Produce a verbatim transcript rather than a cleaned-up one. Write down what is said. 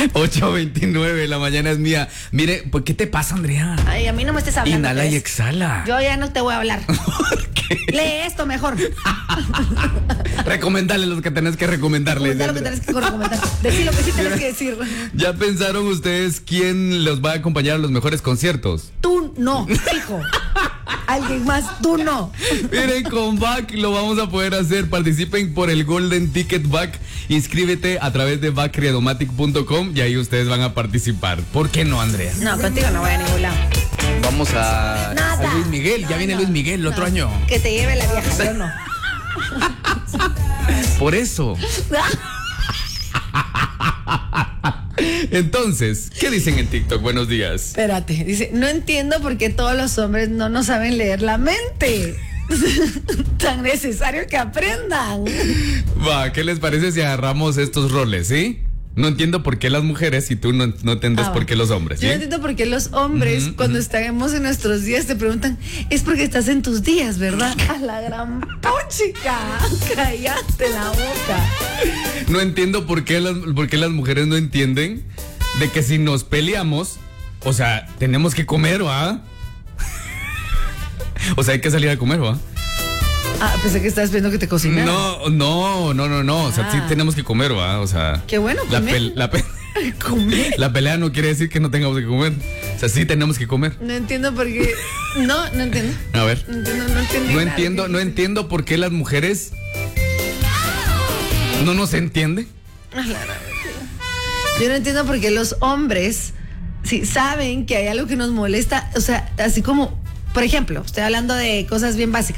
ocho veintinueve, la mañana es mía. Mire, ¿por qué te pasa, Andrea? Ay, a mí no me estés hablando. Inhala y ¿ves? exhala. Yo ya no te voy a hablar. ¿Por qué? Lee esto mejor. Recomendale los que tenés que recomendarles. Recomendar lo que tenés que recomendar. Decir lo que sí tenés que decir. ¿Ya pensaron ustedes quién los va a acompañar a los mejores conciertos? Tú no, hijo. Alguien más, tú no. Miren, con B A C lo vamos a poder hacer. Participen por el Golden Ticket B A C. Inscríbete a través de bacreadomatic punto com y ahí ustedes van a participar. ¿Por qué no, Andrea? No, contigo no voy a ningún lado. Vamos a, Nada. a Luis Miguel. Ya No, viene no, Luis Miguel el no. otro año. Que te lleve la vieja, yo no. Por eso. Entonces, ¿qué dicen en TikTok? Buenos días. Espérate, dice, no entiendo por qué todos los hombres no nos saben leer la mente. Tan necesario que aprendan. Va, ¿qué les parece si agarramos estos roles, sí? No entiendo por qué las mujeres y tú no, no entiendes Ah, por qué los hombres, ¿sí? Yo no entiendo por qué los hombres, Uh-huh, cuando uh-huh. estamos en nuestros días, te preguntan, es porque estás en tus días, ¿verdad? A la gran puchica, cállate la boca. No entiendo por qué, las, por qué las mujeres no entienden de que si nos peleamos, o sea, tenemos que comer, ¿va? O sea, hay que salir a comer, ¿va? Ah, pensé que estabas viendo que te cocinara. No, no, no, no, no. O sea, Ah. sí tenemos que comer, ¿va? O sea. Qué bueno, la, comer. pel- la, pe- Comer. la pelea no quiere decir que no tengamos que comer. O sea, sí tenemos que comer. No entiendo por qué. No, no entiendo. A ver. No entiendo, no entendí No nada. entiendo, no entiendo por qué las mujeres no nos entienden. Yo no entiendo por qué los hombres, si saben que hay algo que nos molesta, o sea, así como, por ejemplo, estoy hablando de cosas bien básicas.